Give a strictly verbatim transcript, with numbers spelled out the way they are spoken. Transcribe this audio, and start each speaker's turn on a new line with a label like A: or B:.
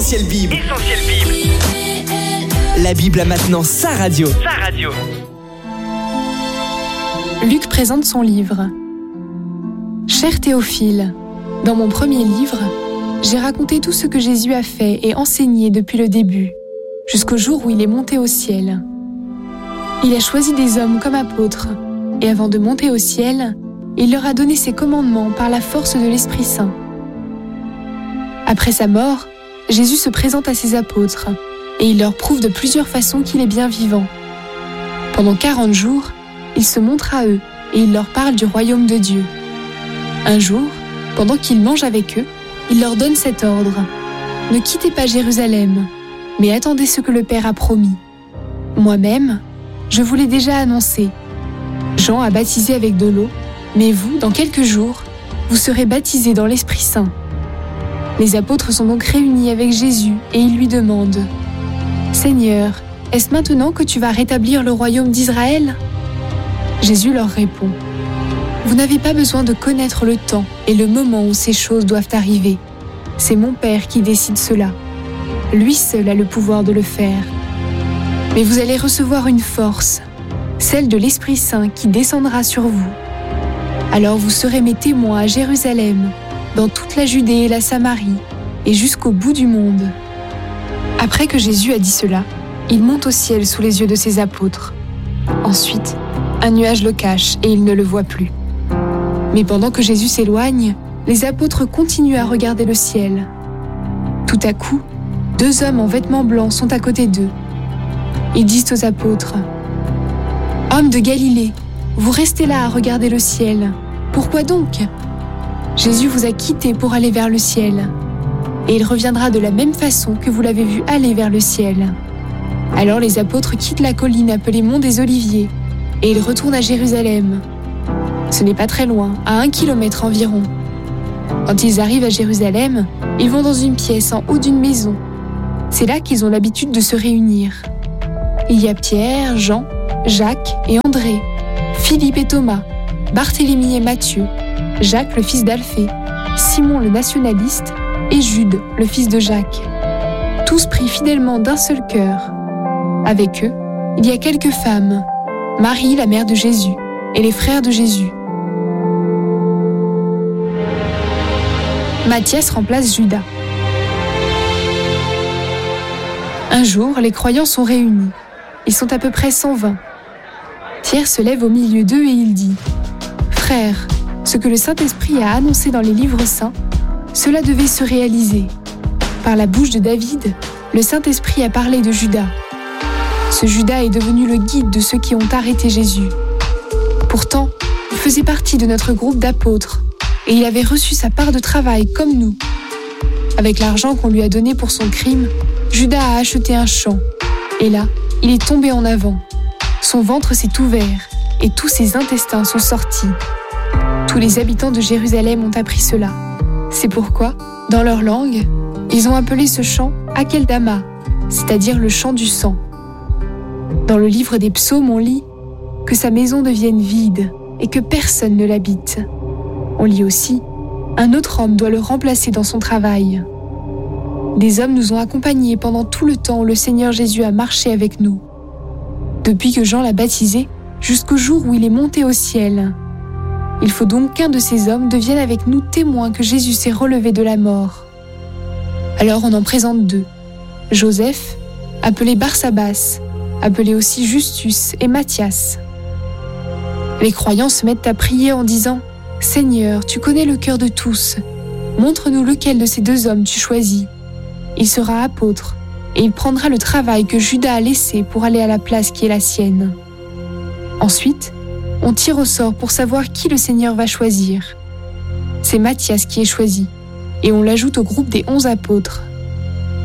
A: Essentiel Bible.
B: Essentiel Bible.
A: La Bible a maintenant sa radio.
B: Sa radio.
C: Luc présente son livre. Cher Théophile, dans mon premier livre, j'ai raconté tout ce que Jésus a fait et enseigné depuis le début, jusqu'au jour où il est monté au ciel. Il a choisi des hommes comme apôtres, et avant de monter au ciel, il leur a donné ses commandements par la force de l'Esprit Saint. Après sa mort, Jésus se présente à ses apôtres, et il leur prouve de plusieurs façons qu'il est bien vivant. Pendant quarante jours, il se montre à eux, et il leur parle du royaume de Dieu. Un jour, pendant qu'il mange avec eux, il leur donne cet ordre. Ne quittez pas Jérusalem, mais attendez ce que le Père a promis. Moi-même, je vous l'ai déjà annoncé. Jean a baptisé avec de l'eau, mais vous, dans quelques jours, vous serez baptisés dans l'Esprit Saint. Les apôtres sont donc réunis avec Jésus et ils lui demandent « Seigneur, est-ce maintenant que tu vas rétablir le royaume d'Israël ?» Jésus leur répond « Vous n'avez pas besoin de connaître le temps et le moment où ces choses doivent arriver. C'est mon Père qui décide cela. Lui seul a le pouvoir de le faire. Mais vous allez recevoir une force, celle de l'Esprit Saint qui descendra sur vous. Alors vous serez mes témoins à Jérusalem, dans toute la Judée et la Samarie, et jusqu'au bout du monde. » Après que Jésus a dit cela, il monte au ciel sous les yeux de ses apôtres. Ensuite, un nuage le cache et ils ne le voient plus. Mais pendant que Jésus s'éloigne, les apôtres continuent à regarder le ciel. Tout à coup, deux hommes en vêtements blancs sont à côté d'eux. Ils disent aux apôtres « Hommes de Galilée, vous restez là à regarder le ciel. Pourquoi donc ? Jésus vous a quittés pour aller vers le ciel. Et il reviendra de la même façon que vous l'avez vu aller vers le ciel. » Alors les apôtres quittent la colline appelée Mont des Oliviers et ils retournent à Jérusalem. Ce n'est pas très loin, à un kilomètre environ. Quand ils arrivent à Jérusalem, ils vont dans une pièce en haut d'une maison. C'est là qu'ils ont l'habitude de se réunir. Il y a Pierre, Jean, Jacques et André, Philippe et Thomas, Barthélemy et Matthieu, Jacques le fils d'Alphée, Simon le nationaliste et Jude le fils de Jacques. Tous pris fidèlement d'un seul cœur. Avec eux, il y a quelques femmes, Marie la mère de Jésus et les frères de Jésus. Matthias remplace Judas. Un jour, les croyants sont réunis. Ils sont à peu près cent vingt. Pierre se lève au milieu d'eux et il dit « Frères, ce que le Saint-Esprit a annoncé dans les livres saints, cela devait se réaliser. Par la bouche de David, le Saint-Esprit a parlé de Judas. Ce Judas est devenu le guide de ceux qui ont arrêté Jésus. Pourtant, il faisait partie de notre groupe d'apôtres et il avait reçu sa part de travail comme nous. Avec l'argent qu'on lui a donné pour son crime, Judas a acheté un champ. Et là, il est tombé en avant. Son ventre s'est ouvert et tous ses intestins sont sortis. Tous les habitants de Jérusalem ont appris cela. C'est pourquoi, dans leur langue, ils ont appelé ce champ Akeldama, c'est-à-dire le champ du sang. Dans le livre des psaumes, on lit « Que sa maison devienne vide et que personne ne l'habite ». On lit aussi « Un autre homme doit le remplacer dans son travail ». Des hommes nous ont accompagnés pendant tout le temps où le Seigneur Jésus a marché avec nous. Depuis que Jean l'a baptisé, jusqu'au jour où il est monté au ciel. Il faut donc qu'un de ces hommes devienne avec nous témoin que Jésus s'est relevé de la mort. Alors on en présente deux. Joseph, appelé Barsabas, appelé aussi Justus et Matthias. Les croyants se mettent à prier en disant « Seigneur, tu connais le cœur de tous. Montre-nous lequel de ces deux hommes tu choisis. Il sera apôtre et il prendra le travail que Judas a laissé pour aller à la place qui est la sienne. » Ensuite, on tire au sort pour savoir qui le Seigneur va choisir. C'est Matthias qui est choisi et on l'ajoute au groupe des onze apôtres.